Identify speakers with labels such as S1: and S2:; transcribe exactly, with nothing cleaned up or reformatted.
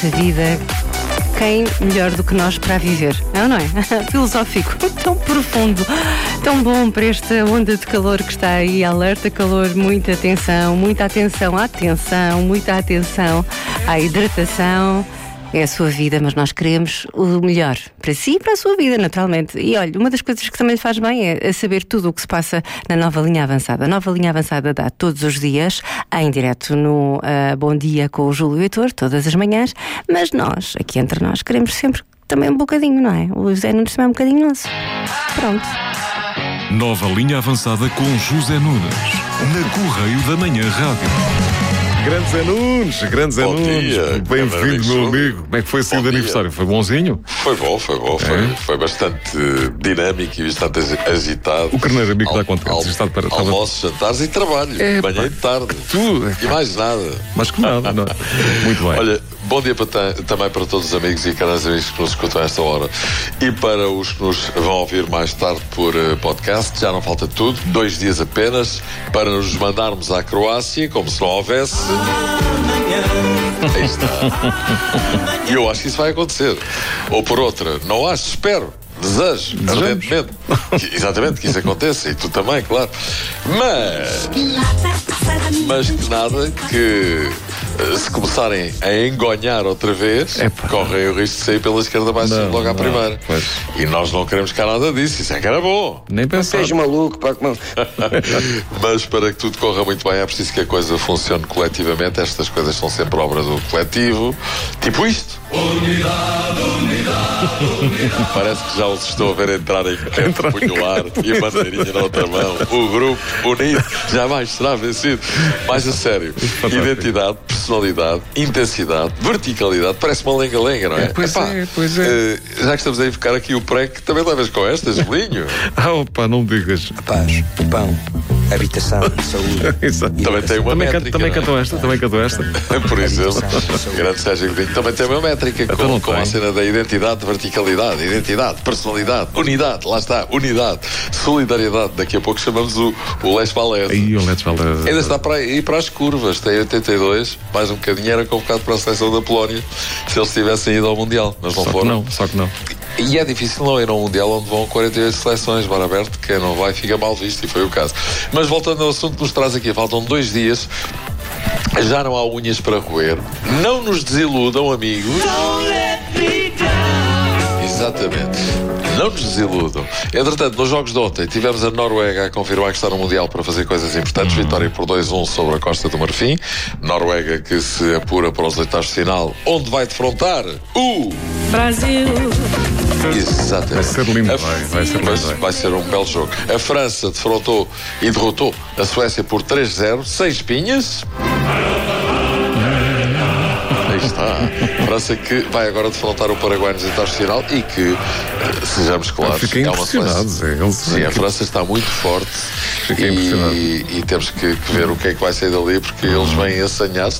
S1: nossa vida, quem melhor do que nós para a viver? Não, não é? Filosófico, tão profundo, tão bom para esta onda de calor que está aí, alerta calor, muita atenção, muita atenção à atenção, muita atenção à hidratação. É a sua vida, mas nós queremos o melhor para si e para a sua vida, naturalmente. E olha, uma das coisas que também faz bem é saber tudo o que se passa na Nova Linha Avançada. A Nova Linha Avançada dá todos os dias, em direto no uh, Bom Dia com o Júlio Heitor, todas as manhãs, mas nós, aqui entre nós, queremos sempre também um bocadinho, não é? O José Nunes também é um bocadinho nosso. Pronto.
S2: Nova Linha Avançada com José Nunes, na Correio da Manhã Rádio.
S3: Grande Zé Nunes, grande Zé Nunes, bem-vindo, meu amigo. Como é que foi esse de aniversário? Foi bonzinho?
S4: Foi bom, foi bom, foi, é? foi bastante dinâmico e bastante agitado.
S3: O carneiro amigo dá conta.
S4: Al, al, para, almoços, jantares e trabalho, é, manhã e tarde.
S3: Tudo.
S4: E mais nada.
S3: Mais que nada, não. Muito bem.
S4: Olha, bom dia para, também para todos os amigos e caros amigos que nos escutam a esta hora. E para os que nos vão ouvir mais tarde por uh, podcast, já não falta tudo, dois dias apenas, para nos mandarmos à Croácia, como se não houvesse. Aí está. E eu acho que isso vai acontecer. Ou por outra, não acho, espero, desejo, ardentemente. Exatamente, que isso aconteça. E tu também, claro. Mas, mas que nada que se começarem a engonhar outra vez, Epa. correm o risco de sair pela esquerda mais não, logo à não, primeira. Pois. E nós não queremos cá nada disso. Isso é que era bom.
S3: Nem pensar.
S5: Seja maluco, pá, como...
S4: Mas para que tudo corra muito bem é preciso que a coisa funcione coletivamente. Estas coisas são sempre obra do coletivo. Tipo isto. Unidade, unidade, unidade. Parece que já os estou a ver entrar em campo, punholar e a bandeirinha na outra mão. O grupo unido jamais será vencido. Mais a sério, identidade, personalidade, intensidade, verticalidade, parece uma lenga-lenga, não é?
S3: é pois Epá, é, pois é.
S4: Uh, já que estamos a invocar aqui o pré, que também levas com estas, Belinho?
S3: Ah, opa, não digas.
S5: Paz, pão, habitação, saúde.
S4: Também tem uma
S3: também
S4: métrica.
S3: Can, também cantou esta, também cantou esta.
S4: Por exemplo, grande Sérgio Godinho também tem uma métrica com, com a cena da identidade, verticalidade, identidade, personalidade, unidade, lá está, unidade, solidariedade. Daqui a pouco chamamos o, o Les Valés.
S3: Aí o Les Valés.
S4: Ainda está para ir para as curvas, tem oitenta e dois, mais um bocadinho era convocado para a seleção da Polónia se eles tivessem ido ao Mundial, mas não
S3: só
S4: foram.
S3: Que não, só que não.
S4: E é difícil não ir a um Mundial onde vão quarenta e oito seleções, bar aberto, quem não vai fica mal visto, e foi o caso. Mas voltando ao assunto que nos traz aqui, faltam dois dias, já não há unhas para roer. Não nos desiludam, amigos. Exatamente. Não nos desiludam. Entretanto, nos jogos de ontem, tivemos a Noruega a confirmar que está no Mundial para fazer coisas importantes. Vitória por dois a um sobre a Costa do Marfim. Noruega que se apura para os oitavos de final, onde vai defrontar o
S1: Brasil.
S4: Exatamente.
S3: Vai ser lindo, a... vai, vai ser
S4: Mas
S3: lindo.
S4: Vai ser um belo jogo. A França defrontou e derrotou a Suécia por três a zero, sem espinhas. Aí está. A França que vai agora defrontar o Paraguai nos oitavos de final e que, sejamos claros,
S3: Fiquei
S4: é uma seleção. Sim, a França está muito forte e, e temos que, que ver o que é que vai sair dali, porque eles vêm assanhados.